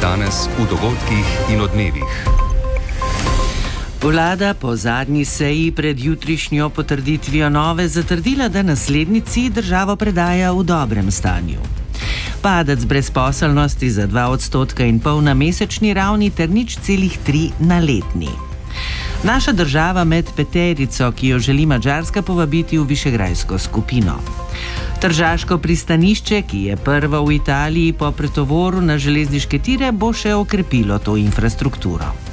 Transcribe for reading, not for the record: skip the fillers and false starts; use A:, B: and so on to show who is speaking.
A: Danes v dogodkih in odmevih.
B: Vlada po zadnji seji pred jutrišnjo potrditvijo nove zatrdila, da naslednici državo predaja v dobrem stanju. Padec brezposelnosti za 2,5 % na mesečni ravni ter 0,3 na letni. Naša država med peterico, ki jo želi Madžarska povabiti v višegrajsko skupino. Tržaško pristanišče, ki je prvo v Italiji po pretovoru na železniške tire, bo še okrepilo to infrastrukturo.